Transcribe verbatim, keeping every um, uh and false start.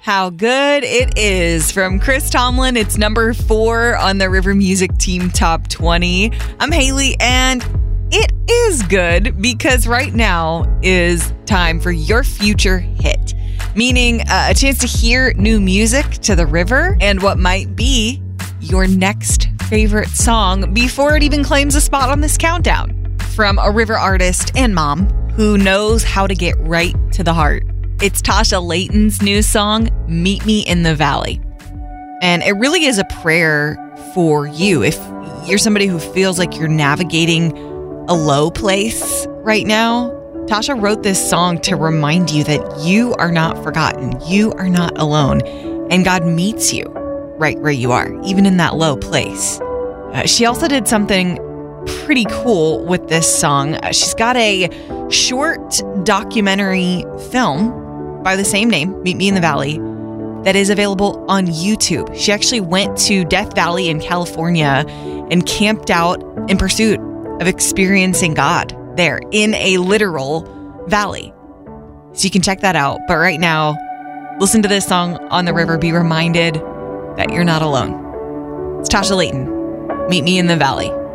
How Good It Is from Chris Tomlin. It's number four on the River Music Team Top twenty. I'm Haley, and it is good because right now is time for your future hit, meaning uh, a chance to hear new music to the river and what might be your next favorite song before it even claims a spot on this countdown. From a river artist and mom who knows how to get right to the heart. It's Tasha Layton's new song, Meet Me in the Valley. And it really is a prayer for you. If you're somebody who feels like you're navigating a low place right now, Tasha wrote this song to remind you that you are not forgotten. You are not alone. And God meets you right where you are, even in that low place. Uh, she also did something pretty cool with this song. Uh, she's got a short documentary film by the same name, Meet Me in the Valley, that is available on YouTube. She actually went to Death Valley in California and camped out in pursuit of experiencing God there in a literal valley. So you can check that out. But right now, listen to this song on the river. Be reminded that you're not alone. It's Tasha Layton, Meet Me in the Valley.